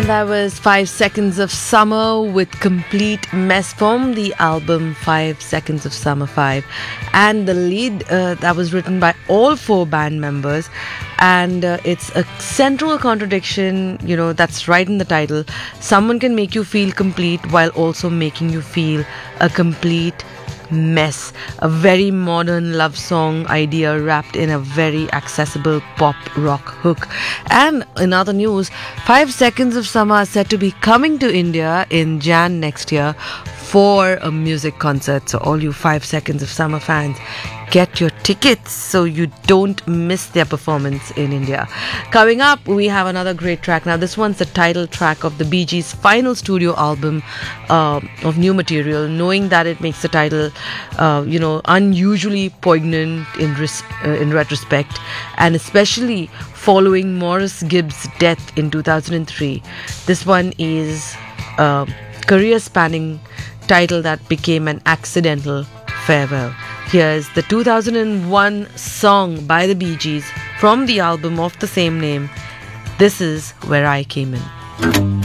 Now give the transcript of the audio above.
And that was 5 Seconds of Summer with Complete Mess from the album 5 Seconds of Summer 5. And the lead that was written by all 4 band members. And it's a central contradiction, that's right in the title. Someone can make you feel complete while also making you feel a complete mess. A very modern love song idea wrapped in a very accessible pop rock hook. And in other news, 5 Seconds of Summer are said to be coming to India in Jan next year for a music concert. So all you 5 Seconds of Summer fans, get your tickets so you don't miss their performance in India. Coming up, we have another great track. Now, this one's the title track of the Bee Gees' final studio album of new material, knowing that it makes the title, unusually poignant in retrospect, and especially following Maurice Gibbs' death in 2003. This one is a career-spanning title that became an accidental farewell. Here's the 2001 song by the Bee Gees from the album of the same name. This is Where I Came In.